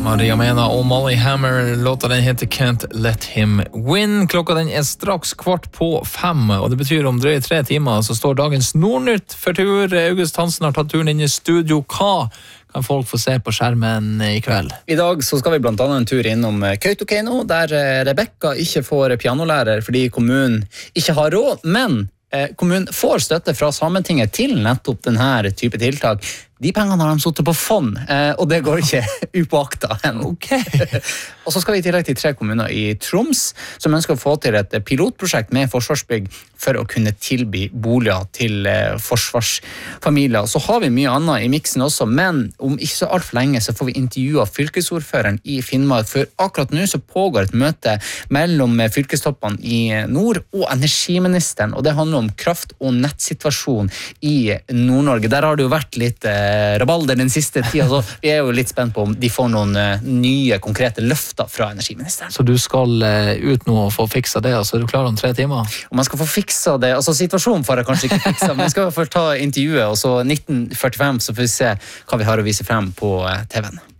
Maria Mena og Molly Hammer. Låta den heter Can't Let Him Win. Klokka den straks 4:15, og det betyr om drøye 3 timer så står dagens Nordnytt for tur. August Hansen har tatt turen inn i studio. Hva kan folk få se på skjermen i kveld? I dag så skal vi blant annet en tur innom Kautokeino, der Rebecca ikke får pianolærer fordi kommunen ikke har råd, men kommunen får støtte fra Sametinget til nettopp denne type tiltak. De pengene har de suttet på fond, og det går ikke upåakta hen. Okay. Og så skal vi i tillegg til 3 kommuner i Troms, som ønsker å få til et pilotprosjekt med Forsvarsbygg for å kunne tilby boliger til forsvarsfamilier. Så har vi mye annet i miksen også, men om ikke så alt for lenge så får vi intervjua fylkesordføreren i Finnmark, for akkurat nå så pågår et møte mellom fylkestoppene i nord og energiministeren, og det handler om kraft- og nettsituasjon i Nord-Norge. Der har det jo vært litt rabalder den siste tiden, så vi jo litt spent på om de får noen nye, konkrete løfter fra energiministeren. Så du skal ut nå og få fiksa det, og så du klar om 3 timer? Om man skal få fiksa det, altså situasjonen får jeg kanskje ikke fiksa, men jeg skal i hvert fall ta intervjuet, og så 1945 så får vi se hva vi har å vise frem på TV-en.